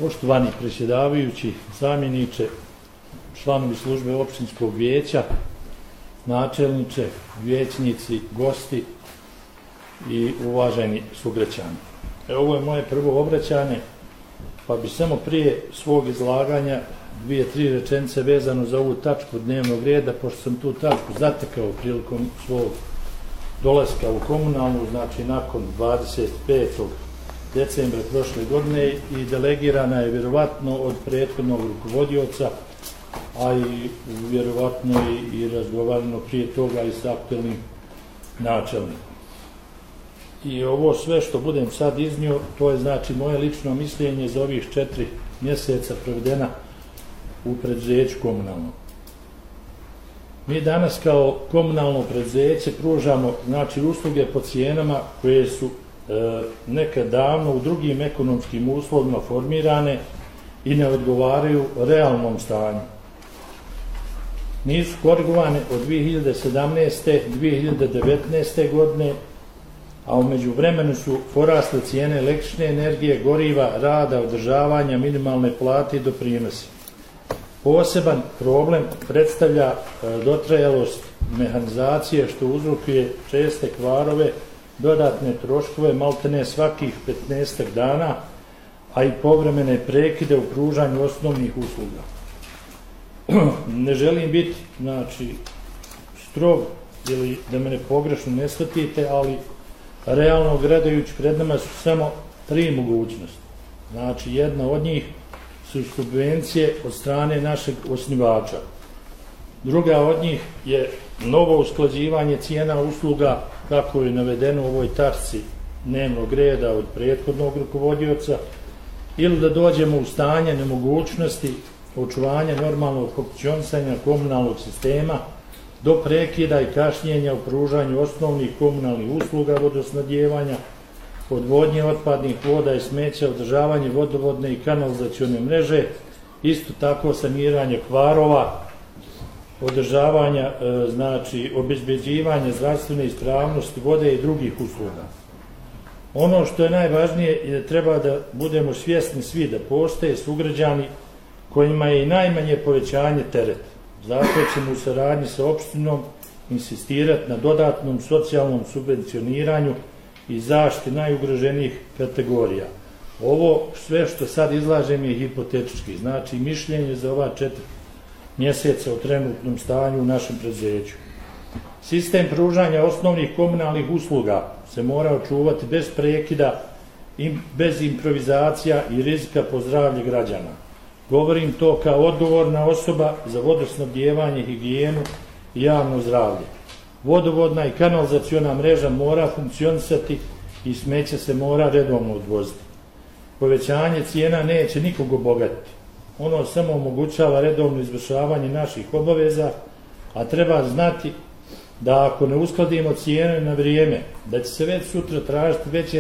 Poštovani predsjedavajući, zamjeniče, članovi službe općinskog vijeća, načelniče, vijećnici, gosti i uvaženi sugrađani. Ovo je moje prvo obraćanje, pa bi samo prije svog izlaganja 2-3 rečenice vezano za ovu tačku dnevnog reda, pošto sam tu tačku zatekao prilikom svog dolaska u komunalnu, znači nakon 25. decembra prošle godine, i delegirana je vjerovatno od prethodnog rukovodioca, a i vjerovatno i razgovarano prije toga i s aktualnim načelnikom. I ovo sve što budem sad iznio, to je znači moje lično mišljenje za ovih 4 mjeseca provedena u preduzeću komunalno. Mi danas kao komunalno preduzeće pružamo znači usluge po cijenama koje su nekad davno u drugim ekonomskim uslovima formirane i ne odgovaraju realnom stanju. Nisu korigovane od 2017. 2019. godine, a u međuvremenu su porasle cijene električne energije, goriva, rada, održavanja, minimalne plate i doprinosi. Poseban problem predstavlja dotrajalost mehanizacije, što uzrokuje česte kvarove, dodatne troškove maltene svakih 15 dana, a i povremene prekide u pružanju osnovnih usluga. Ne želim biti strog ili da me pogrešno ne shvatite, ali realno gledajući pred nama su samo 3 mogućnosti. Znači, jedna od njih su subvencije od strane našeg osnivača. Druga od njih je novo usklađivanje cijena usluga, kako je navedeno u ovoj tačci dnevnog reda od prethodnog rukovodioca, ili da dođemo u stanje nemogućnosti očuvanja normalnog funkcionisanja komunalnog sistema do prekida i kašnjenja u pružanju osnovnih komunalnih usluga vodosnabdijevanja, odvodnje otpadnih voda i smeća, održavanje vodovodne i kanalizacione mreže, isto tako saniranje kvarova, održavanja, znači obezbeđivanje zdravstvene ispravnosti vode i drugih usluga. Ono što je najvažnije je da treba da budemo svjesni svi da postoje sugrađani kojima je i najmanje povećanje tereta. Zato ćemo u saradnji sa opštinom insistirati na dodatnom socijalnom subvencioniranju i zaštiti najugroženijih kategorija. Ovo sve što sad izlažem je hipotetički, znači mišljenje za ova 4 mjeseca o trenutnom stanju u našem preduzeću. Sistem pružanja osnovnih komunalnih usluga se mora očuvati bez prekida i bez improvizacija i rizika po zdravlje građana. Govorim to kao odgovorna osoba za vodosnabdijevanje, higijenu i javno zdravlje. Vodovodna i kanalizaciona mreža mora funkcionisati i smeće se mora redovno odvoziti. Povećanje cijena neće nikog obogatiti. Ono samo omogućava redovno izvršavanje naših obaveza, a treba znati da ako ne uskladimo cijene na vrijeme, da će se već sutra tražiti veće